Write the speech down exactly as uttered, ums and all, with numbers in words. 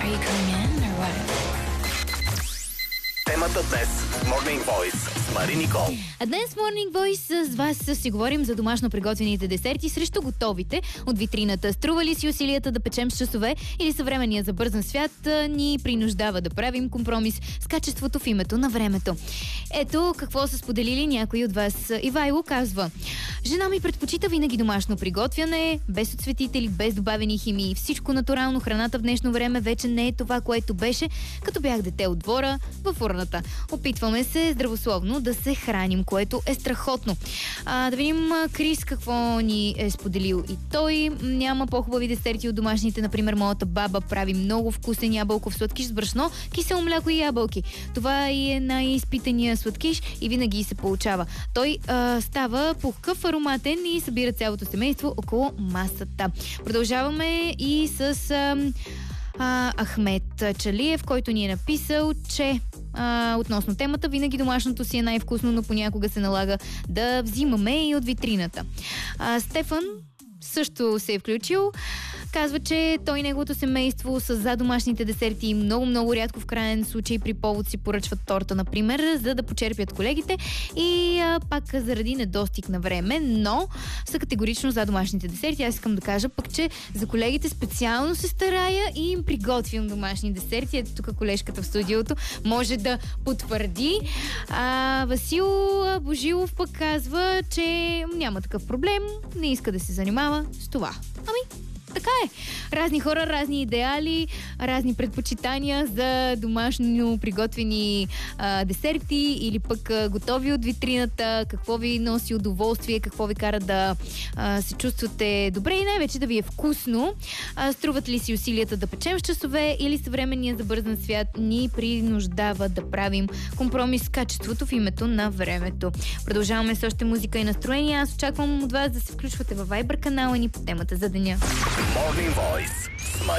Are you coming in or what? Темата днес в Morning Voice с Мари Никол. А днес в Morning Voice с вас си говорим за домашно приготвените десерти срещу готовите от витрината. Струва ли си усилията да печем с часове или съвременният забързан свят ни принуждава да правим компромис с качеството в името на времето? Ето какво са споделили някои от вас. Ивайло казва: жена ми предпочита винаги домашно приготвяне, без отцветители, без добавени химии. Всичко натурално. Храната в днешно време вече не е това, което беше, като бях дете от двора във урната. Опитваме се здравословно да се храним, което е страхотно. А, да видим Крис какво ни е споделил и той. Няма по-хубави десерти от домашните. Например, моята баба прави много вкусен ябълков сладкиш с брашно, кисело мляко и ябълки. Това и е най-изпитания сладкиш и винаги се получава. Той а, става пухкав, ароматен и събира цялото семейство около масата. Продължаваме и с а, а, Ахмед Чалиев, който ни е написал, че А, относно темата, винаги домашното си е най-вкусно, но понякога се налага да взимаме и от витрината. А, Стефан също се е включил. Казва, че той и неговото семейство са за домашните десерти и много-много рядко в крайен случай при повод си поръчват торта, например, за да почерпят колегите и а, пак заради недостиг на време, но са категорично за домашните десерти. Аз искам да кажа пък, че за колегите специално се старая и им приготвям домашни десерти. Ето тук колежката в студиото може да потвърди. А, Васил Божилов пък казва, че няма такъв проблем, не иска да се занимава с това. Ами, така е. Разни хора, разни идеали, разни предпочитания за домашно приготвени а, десерти или пък а, готови от витрината, какво ви носи удоволствие, какво ви кара да а, се чувствате добре и най-вече да ви е вкусно. А, струват ли си усилията да печем с часове или съвременният забързан свят ни принуждава да правим компромис с качеството в името на времето. Продължаваме с още музика и настроение. Аз очаквам от вас да се включвате във Viber канала ни по темата за деня. Morning Voice.